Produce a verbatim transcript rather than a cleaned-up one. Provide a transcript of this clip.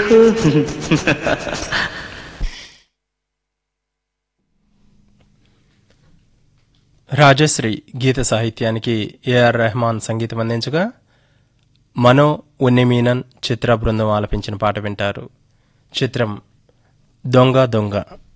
రాజశ్రీ గీత సాహిత్యానికి ఏఆర్ రెహమాన్ సంగీతం అందించగా మనో ఉన్నిమీనన్ చిత్ర బృందం ఆలపించిన పాట వింటారు. చిత్రం దొంగ దొంగ.